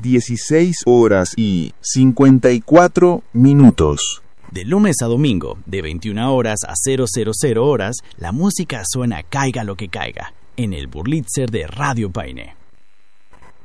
16 horas y 54 minutos. De lunes a domingo, de 21 horas a 000 horas, la música suena caiga lo que caiga, en el Burlitzer de Radio Paine.